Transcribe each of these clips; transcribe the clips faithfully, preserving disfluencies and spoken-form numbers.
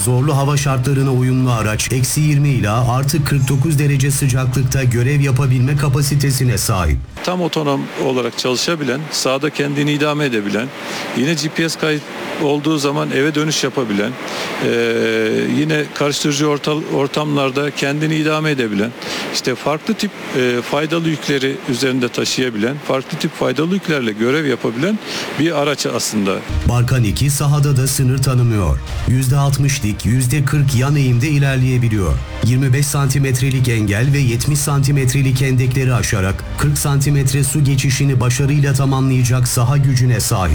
zorlu hava şartlarına uyumlu araç eksi yirmi ila artı kırk dokuz derece sıcaklıkta görev yapabilme kapasitesine sahip. Tam otonom olarak çalışabilen, sahada kendini idame edebilen, yine G P S kayıt olduğu zaman eve dönüş yapabilen, e, yine karıştırıcı orta, ortamlarda kendini idame edebilen, işte farklı tip e, faydalı yükleri üzerinde taşıyabilen, farklı tip faydalı yüklerle görev yapabilen bir araç aslında. Barkan iki sahada da sınır tanımıyor. yüzde altmış dik, yüzde kırk yan eğimde ilerleyebiliyor. yirmi beş santimetrelik engel ve yetmiş santimetrelik endekleri aşarak kırk santimetre su geçişini başarıyla tamamlayacak saha gücüne sahip.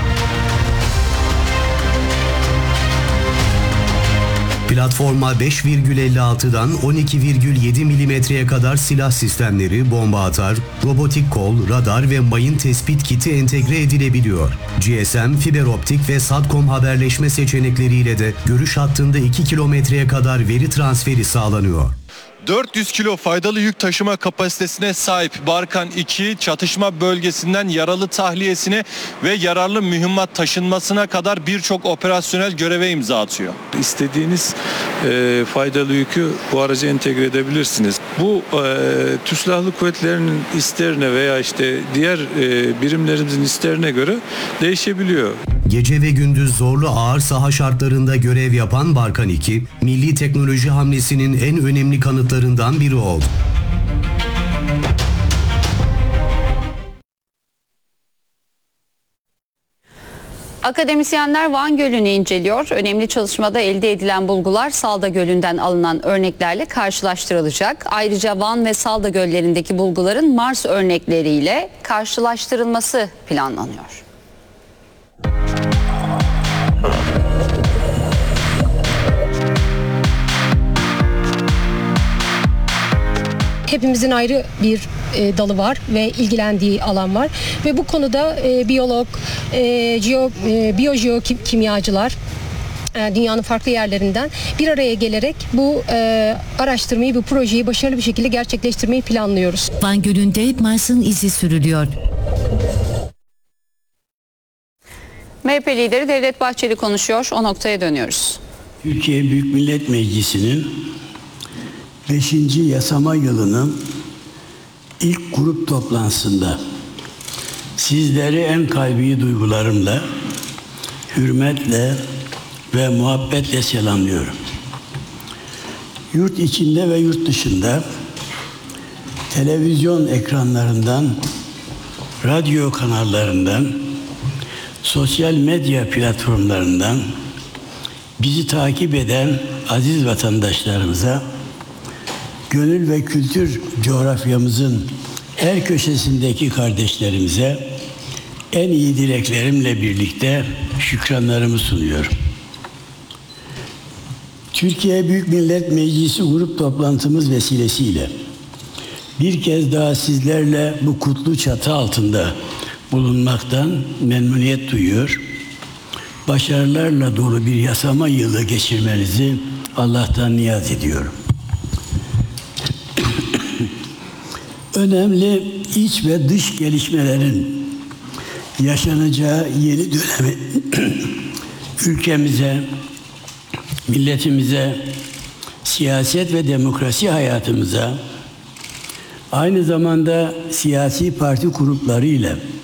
Platforma beş virgül elli altıdan on iki virgül yedi milimetreye kadar silah sistemleri, bomba atar, robotik kol, radar ve mayın tespit kiti entegre edilebiliyor. G S M, fiber optik ve SATCOM haberleşme seçenekleriyle de görüş hattında iki kilometreye kadar veri transferi sağlanıyor. dört yüz kilo faydalı yük taşıma kapasitesine sahip Barkan iki, çatışma bölgesinden yaralı tahliyesine ve yararlı mühimmat taşınmasına kadar birçok operasyonel göreve imza atıyor. İstediğiniz e, faydalı yükü bu araca entegre edebilirsiniz. Bu e, Türk Silahlı Kuvvetleri'nin isterine veya işte diğer e, birimlerimizin isterine göre değişebiliyor. Gece ve gündüz zorlu ağır saha şartlarında görev yapan Barkan iki, milli teknoloji hamlesinin en önemli kanıtlarından biri oldu. Akademisyenler Van Gölü'nü inceliyor. Önemli çalışmada elde edilen bulgular Salda Gölü'nden alınan örneklerle karşılaştırılacak. Ayrıca Van ve Salda göllerindeki bulguların Mars örnekleriyle karşılaştırılması planlanıyor. Hepimizin ayrı bir e, dalı var ve ilgilendiği alan var ve bu konuda e, biyolog, e, jeo, e, biyojeokimyacılar e, dünyanın farklı yerlerinden bir araya gelerek bu e, araştırmayı, bu projeyi başarılı bir şekilde gerçekleştirmeyi planlıyoruz. Van Gölü'nde Mars'ın izi sürülüyor. M H P lideri Devlet Bahçeli konuşuyor. O noktaya dönüyoruz. Türkiye Büyük Millet Meclisi'nin beşinci yasama yılının ilk grup toplantısında sizleri en kalbi duygularımla, hürmetle ve muhabbetle selamlıyorum. Yurt içinde ve yurt dışında televizyon ekranlarından, radyo kanallarından, sosyal medya platformlarından bizi takip eden aziz vatandaşlarımıza, gönül ve kültür coğrafyamızın her köşesindeki kardeşlerimize en iyi dileklerimle birlikte şükranlarımı sunuyorum. Türkiye Büyük Millet Meclisi grup toplantımız vesilesiyle bir kez daha sizlerle bu kutlu çatı altında bulunmaktan memnuniyet duyuyor. Başarılarla dolu bir yasama yılı geçirmenizi Allah'tan niyaz ediyorum. Önemli iç ve dış gelişmelerin yaşanacağı yeni dönemi ülkemize, milletimize, siyaset ve demokrasi hayatımıza, aynı zamanda siyasi parti grupları ile